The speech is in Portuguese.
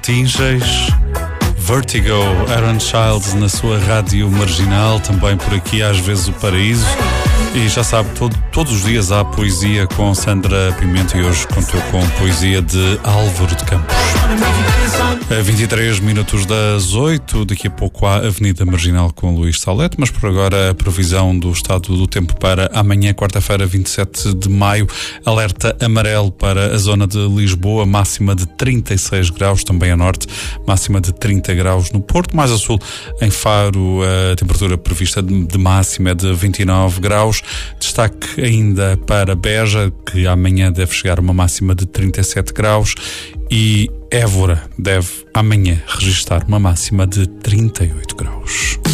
Martíngeis, Vertigo, Aaron Childs na sua rádio marginal, também por aqui às vezes o Paraíso. E já sabe, todos os dias há poesia com Sandra Pimenta e hoje contou com poesia de Álvaro de Campos. A 23 minutos das 8, daqui a pouco há Avenida Marginal com Luís Salete, mas por agora a previsão do estado do tempo para amanhã, quarta-feira, 27 de maio, alerta amarelo para a zona de Lisboa, máxima de 36 graus, também a norte, máxima de 30 graus no Porto, mais a sul, em Faro, a temperatura prevista de máxima é de 29 graus. Destaque ainda para Beja, que amanhã deve chegar a uma máxima de 37 graus, e Évora deve amanhã registrar uma máxima de 38 graus.